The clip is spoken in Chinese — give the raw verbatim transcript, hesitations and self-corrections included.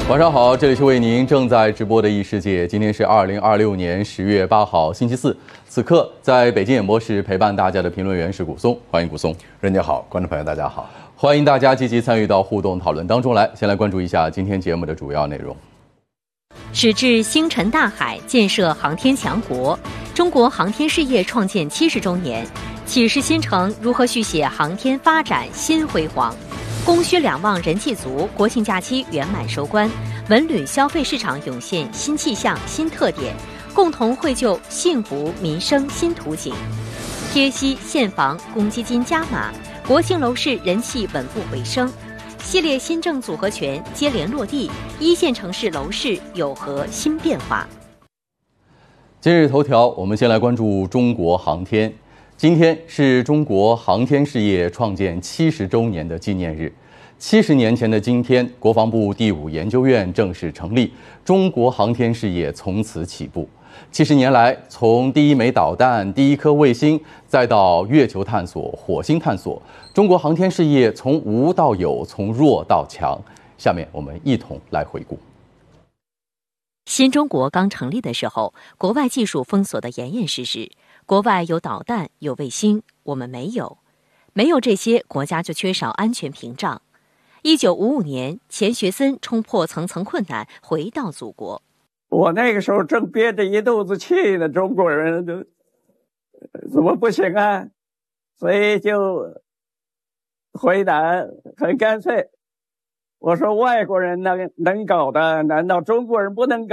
晚上好，这里是为您正在直播的异世界。今天是二零二六年十月八号，星期四。此刻在北京演播室陪伴大家的评论员是古松，欢迎古松。 任姐好，观众朋友大家好， 欢迎大家积极参与到互动讨论当中来。先来关注一下今天节目的主要内容。 矢志星辰大海，建设航天强国。中国航天事业创建七十周年，启示新城如何续写航天发展新辉煌。供需两旺人气足，国庆假期圆满收官，文旅消费市场涌现新气象、新特点，共同绘就幸福民生新图景。贴息现房公积金加码，国庆楼市人气稳步回升。系列新政组合拳接连落地，一线城市楼市有何新变化？ 今日头条，我们先来关注中国航天。今天是中国航天事业创建七十周年的纪念日。七十年前的今天，国防部第五研究院正式成立，中国航天事业从此起步。七十年来，从第一枚导弹、第一颗卫星，再到月球探索、火星探索，中国航天事业从无到有，从弱到强。下面我们一同来回顾。 新中国刚成立的时候，国外技术封锁得严严实实，国外有导弹有卫星，我们没有，没有这些，国家就缺少安全屏障。一九五五年，钱学森冲破层层困难，回到祖国。 我那个时候正憋着一肚子气呢，中国人就怎么不行啊？所以就回答很干脆，我说外国人能能搞的，难道中国人不能搞？